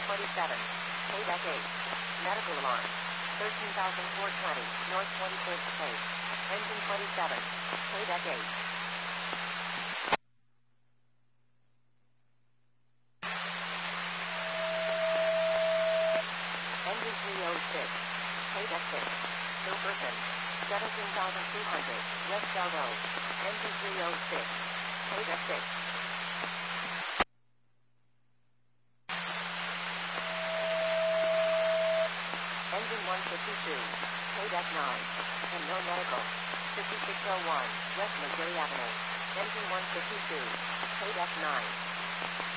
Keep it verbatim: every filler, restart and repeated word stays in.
twenty-seven. Paydeck eight. Medical alarm. thirteen thousand four hundred twenty. North twenty-fifth Place. Engine twenty-seven. Paydeck eight. Engine three oh six. Paydeck six. Milverton. seventeen thousand two hundred. West Eldo. Engine three oh six. Paydeck six. Engine one fifty-two. Paydeck nine. And no medical. fifty-six oh one. West Missouri Avenue. Engine one fifty-two. Paydeck nine.